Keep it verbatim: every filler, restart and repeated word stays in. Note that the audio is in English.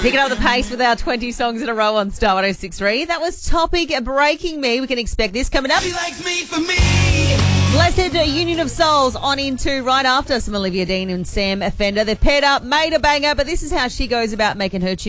Picking up the pace with our twenty songs in a row on Star one oh six point three. That was Topic, Breaking Me. We can expect this coming up. She likes me for me. Blessed Union of Souls on into right after some Olivia Dean and Sam Fender. They've paired up, made a banger, but this is how she goes about making her tune.